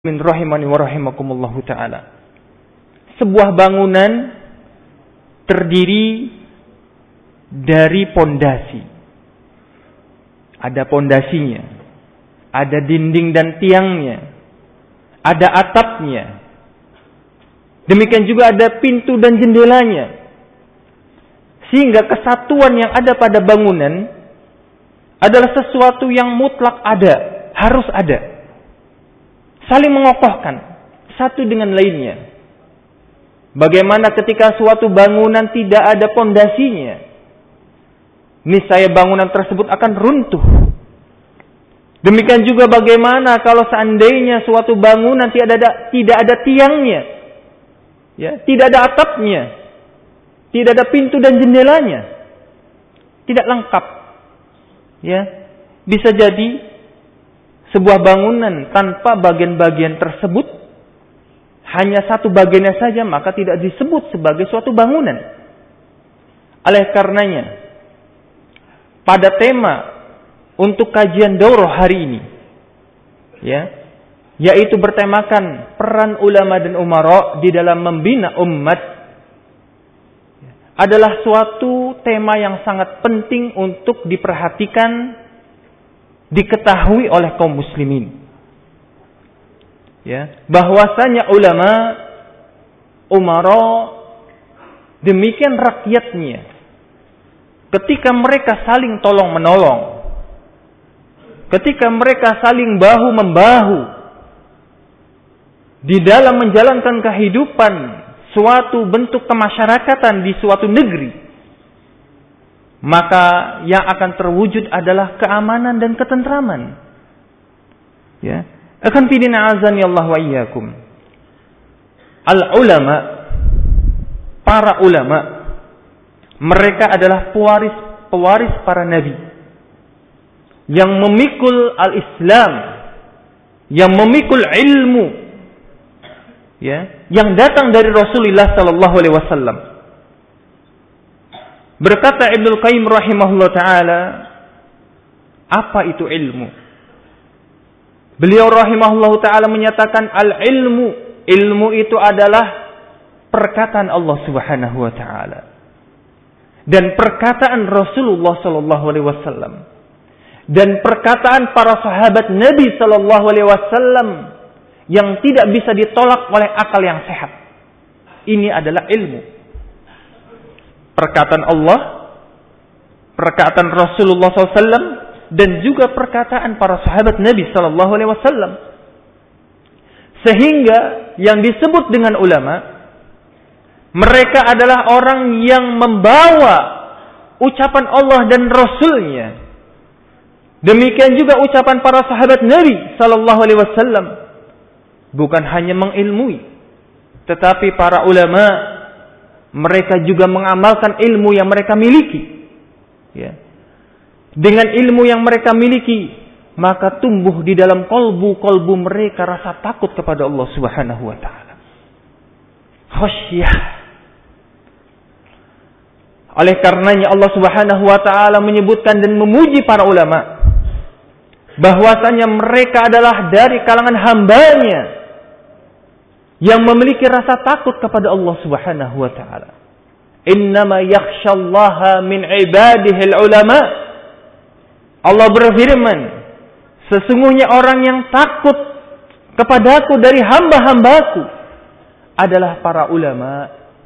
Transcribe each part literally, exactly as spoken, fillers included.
Min rahimani wa rahimakumullahu ta'ala. Sebuah bangunan terdiri dari pondasi. Ada pondasinya, ada dinding dan tiangnya, ada atapnya. Demikian juga ada pintu dan jendelanya. Sehingga kesatuan yang ada pada bangunan adalah sesuatu yang mutlak ada, harus ada. Saling mengokohkan satu dengan lainnya. Bagaimana ketika suatu bangunan tidak ada pondasinya, niscaya bangunan tersebut akan runtuh. Demikian juga bagaimana kalau seandainya suatu bangunan tidak ada tidak ada tiangnya, ya, tidak ada atapnya, tidak ada pintu dan jendelanya, tidak lengkap. Ya, bisa jadi sebuah bangunan tanpa bagian-bagian tersebut, hanya satu bagiannya saja, maka tidak disebut sebagai suatu bangunan. Oleh karenanya, pada tema untuk kajian daurah hari ini, ya, yaitu bertemakan peran ulama dan umara di dalam membina umat, adalah suatu tema yang sangat penting untuk diperhatikan, diketahui oleh kaum muslimin, ya, bahwasanya ulama, umara, demikian rakyatnya, ketika mereka saling tolong menolong, ketika mereka saling bahu membahu di dalam menjalankan kehidupan suatu bentuk kemasyarakatan di suatu negeri, maka yang akan terwujud adalah keamanan dan ketentraman. Ya, akan fidina azani Allah wa iyyakum. Al ulama, para ulama, mereka adalah pewaris pewaris para nabi yang memikul al-Islam, yang memikul ilmu, ya, yang datang dari Rasulullah sallallahu alaihi wasallam. Berkata Ibnul Qayyim rahimahullah ta'ala, apa itu ilmu? Beliau rahimahullah ta'ala menyatakan, al-ilmu, ilmu itu adalah perkataan Allah subhanahu wa ta'ala dan perkataan Rasulullah sallallahu alaihi wasallam dan perkataan para sahabat Nabi sallallahu alaihi wasallam yang tidak bisa ditolak oleh akal yang sehat. Ini adalah ilmu. Perkataan Allah, perkataan Rasulullah sallallahu alaihi wasallam, dan juga perkataan para sahabat Nabi sallallahu alaihi wasallam. Sehingga yang disebut dengan ulama, mereka adalah orang yang membawa ucapan Allah dan Rasulnya. Demikian juga ucapan para sahabat Nabi sallallahu alaihi wasallam. Bukan hanya mengilmui, tetapi para ulama, mereka juga mengamalkan ilmu yang mereka miliki. Ya. Dengan ilmu yang mereka miliki, maka tumbuh di dalam kolbu-kolbu mereka rasa takut kepada Allah subhanahu wa ta'ala. Khasyah. Oleh karenanya Allah subhanahu wa ta'ala menyebutkan dan memuji para ulama, bahwasanya mereka adalah dari kalangan hambanya yang memiliki rasa takut kepada Allah subhanahu wa ta'ala. Innama yakhshallaha min ibadihil ulama. Allah berfirman, sesungguhnya orang yang takut kepadaku dari hamba-hambaku adalah para ulama.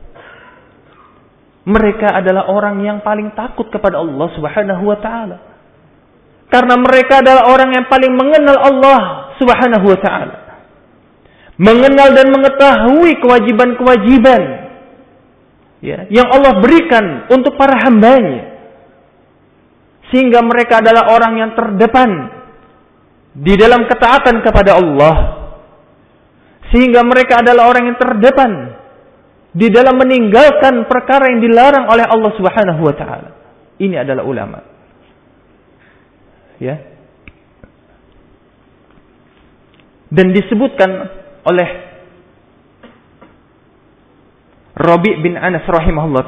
Mereka adalah orang yang paling takut kepada Allah subhanahu wa ta'ala. Karena mereka adalah orang yang paling mengenal Allah subhanahu wa ta'ala, mengenal dan mengetahui kewajiban-kewajiban, ya, yang Allah berikan untuk para hambanya. Sehingga mereka adalah orang yang terdepan di dalam ketaatan kepada Allah. Sehingga mereka adalah orang yang terdepan di dalam meninggalkan perkara yang dilarang oleh Allah subhanahu wa ta'ala. Ini adalah ulama. Ya. Dan disebutkan oleh Rabi' bin Anas rahimahullah